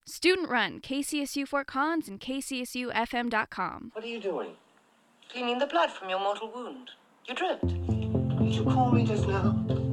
Student run, KCSU Fort Collins and KCSUFM.com. What are you doing? Cleaning the blood from your mortal wound. You drilled. Did you call me just now?